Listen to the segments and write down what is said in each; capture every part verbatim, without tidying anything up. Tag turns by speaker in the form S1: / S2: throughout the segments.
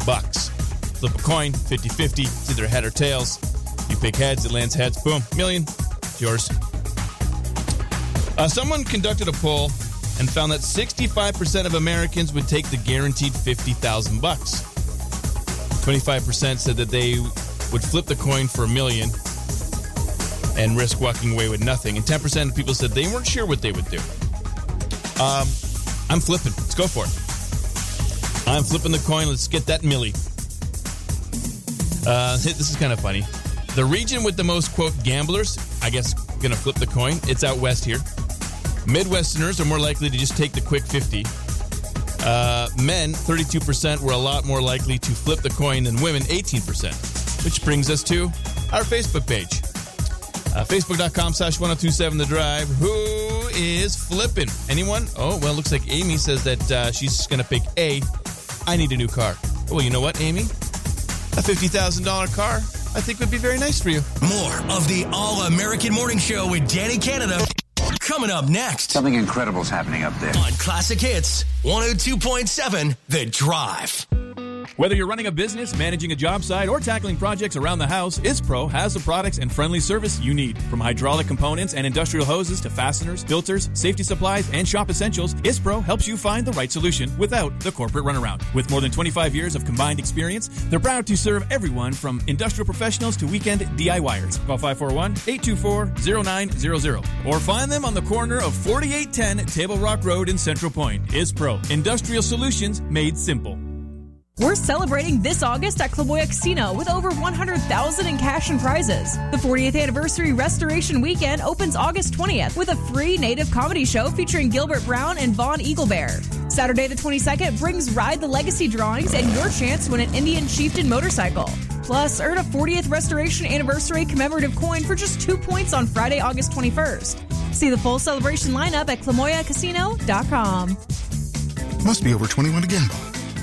S1: bucks. Flip a coin, fifty-fifty. It's either head or tails. You pick heads, it lands heads. Boom, million. It's yours. Uh, someone conducted a poll and found that sixty-five percent of Americans would take the guaranteed fifty thousand bucks. twenty-five percent said that they would flip the coin for a million and risk walking away with nothing. And ten percent of people said they weren't sure what they would do. Um, I'm flipping. Let's go for it. I'm flipping the coin. Let's get that milli. Uh, this is kind of funny. The region with the most, quote, gamblers, I guess, going to flip the coin. It's out west here. Midwesterners are more likely to just take the quick fifty. Uh, men, thirty-two percent, were a lot more likely to flip the coin than women, eighteen percent. Which brings us to our Facebook page. Uh, Facebook.com slash 1027 The Drive. Who is flipping? Anyone? Oh, well, it looks like Amy says that uh, she's going to pick A. I need a new car. Well, you know what, Amy? A fifty thousand dollars car, I think, would be very nice for you.
S2: More of the All-American Morning Show with Danny Canada coming up next.
S3: Something incredible's happening up there.
S2: On Classic Hits, one oh two point seven The Drive.
S4: Whether you're running a business, managing a job site, or tackling projects around the house, ISPRO has the products and friendly service you need. From hydraulic components and industrial hoses to fasteners, filters, safety supplies, and shop essentials, ISPRO helps you find the right solution without the corporate runaround. With more than twenty-five years of combined experience, they're proud to serve everyone from industrial professionals to weekend DIYers. Call five four one, eight two four, zero nine zero zero or find them on the corner of forty-eight ten Table Rock Road in Central Point. ISPRO, industrial solutions made simple.
S5: We're celebrating this August at Clamoya Casino with over one hundred thousand dollars in cash and prizes. The fortieth Anniversary Restoration Weekend opens August twentieth with a free native comedy show featuring Gilbert Brown and Vaughn Eaglebear. Saturday the twenty-second brings Ride the Legacy drawings and your chance to win an Indian Chieftain motorcycle. Plus, earn a fortieth Restoration Anniversary commemorative coin for just two points on Friday, August twenty-first. See the full celebration lineup at clamoya casino dot com.
S6: Must be over twenty-one to gamble.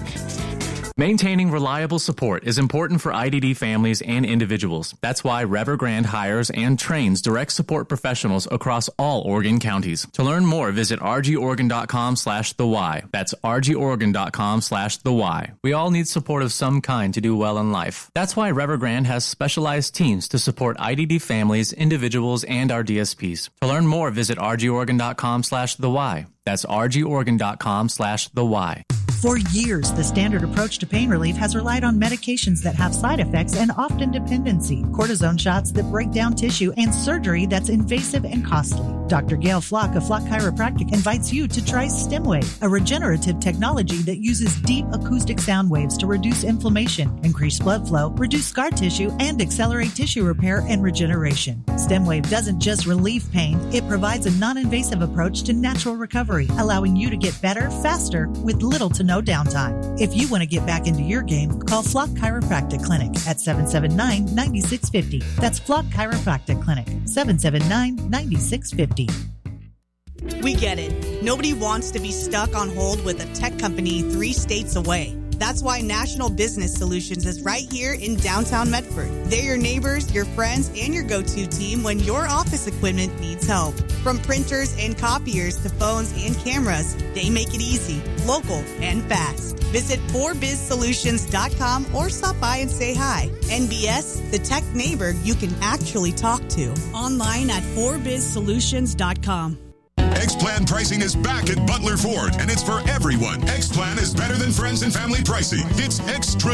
S7: Maintaining reliable support is important for I D D families and individuals. That's why Evergrande hires and trains direct support professionals across all Oregon counties. To learn more, visit r g oregon dot com slash the why. That's r g oregon dot com slash the why. We all need support of some kind to do well in life. That's why Evergrande has specialized teams to support I D D families, individuals, and our D S Ps. To learn more, visit r g oregon dot com slash the why. That's r g oregon dot com slash the why.
S8: For years, the standard approach to pain relief has relied on medications that have side effects and often dependency, cortisone shots that break down tissue, and surgery that's invasive and costly. Doctor Gail Flock of Flock Chiropractic invites you to try StemWave, a regenerative technology that uses deep acoustic sound waves to reduce inflammation, increase blood flow, reduce scar tissue, and accelerate tissue repair and regeneration. StemWave doesn't just relieve pain, it provides a non-invasive approach to natural recovery, allowing you to get better, faster, with little to no downtime. If you want to get back into your game, call Flock Chiropractic Clinic at seven seven nine, nine six five zero. That's Flock Chiropractic Clinic, seven seven nine, nine six five zero.
S9: We get it. Nobody wants to be stuck on hold with a tech company three states away. That's why National Business Solutions is right here in downtown Medford. They're your neighbors, your friends, and your go-to team when your office equipment needs help. From printers and copiers to phones and cameras, they make it easy, local, and fast. Visit four biz solutions dot com or stop by and say hi. N B S, the tech neighbor you can actually talk to. Online at four biz solutions dot com.
S10: X-Plan pricing is back at Butler Ford, and it's for everyone. X-Plan is better than friends and family pricing. It's extra